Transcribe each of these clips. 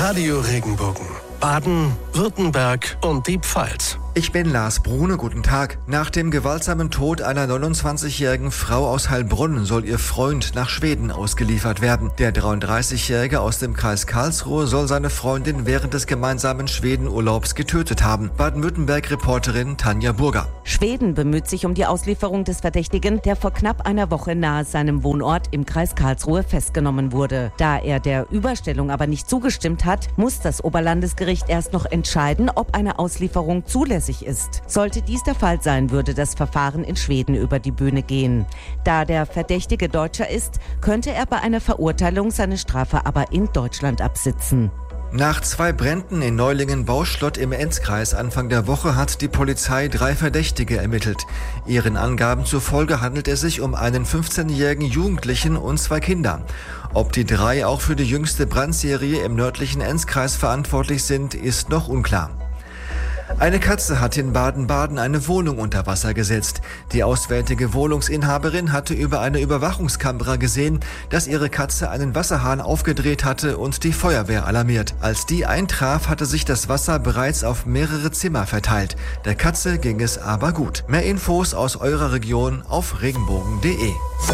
Radio Regenbogen. Baden, Württemberg und die Pfalz. Ich bin Lars Brune, guten Tag. Nach dem gewaltsamen Tod einer 29-jährigen Frau aus Heilbronn soll ihr Freund nach Schweden ausgeliefert werden. Der 33-Jährige aus dem Kreis Karlsruhe soll seine Freundin während des gemeinsamen Schwedenurlaubs getötet haben. Baden-Württemberg-Reporterin Tanja Burger. Schweden bemüht sich um die Auslieferung des Verdächtigen, der vor knapp einer Woche nahe seinem Wohnort im Kreis Karlsruhe festgenommen wurde. Da er der Überstellung aber nicht zugestimmt hat, muss das Oberlandesgericht erst noch entscheiden, ob eine Auslieferung zulässig ist. Sollte dies der Fall sein, würde das Verfahren in Schweden über die Bühne gehen. Da der Verdächtige Deutscher ist, könnte er bei einer Verurteilung seine Strafe aber in Deutschland absitzen. Nach 2 Bränden in Neulingen-Bauschlott im Enzkreis Anfang der Woche hat die Polizei 3 Verdächtige ermittelt. Ihren Angaben zufolge handelt es sich um einen 15-jährigen Jugendlichen und 2 Kinder. Ob die 3 auch für die jüngste Brandserie im nördlichen Enzkreis verantwortlich sind, ist noch unklar. Eine Katze hat in Baden-Baden eine Wohnung unter Wasser gesetzt. Die auswärtige Wohnungsinhaberin hatte über eine Überwachungskamera gesehen, dass ihre Katze einen Wasserhahn aufgedreht hatte und die Feuerwehr alarmiert. Als die eintraf, hatte sich das Wasser bereits auf mehrere Zimmer verteilt. Der Katze ging es aber gut. Mehr Infos aus eurer Region auf regenbogen.de.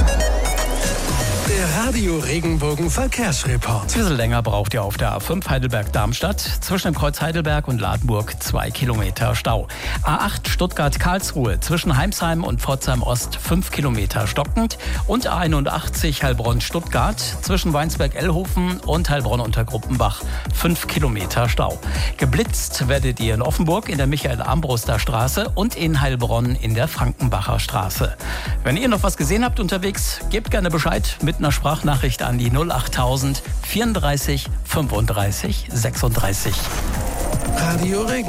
Der Radio Regenbogen Verkehrsreport. Ein bisschen länger braucht ihr auf der A5 Heidelberg-Darmstadt. Zwischen dem Kreuz Heidelberg und Ladenburg 2 Kilometer Stau. A8 Stuttgart-Karlsruhe zwischen Heimsheim und Pforzheim-Ost 5 Kilometer stockend. Und A81 Heilbronn-Stuttgart zwischen Weinsberg-Ellhofen und Heilbronn-Untergruppenbach 5 Kilometer Stau. Geblitzt werdet ihr in Offenburg in der Michael-Armbruster Straße und in Heilbronn in der Frankenbacher Straße. Wenn ihr noch was gesehen habt unterwegs, gebt gerne Bescheid mit einer Sprachnachricht an die 08000 34 35 36. Radio Regenbogen.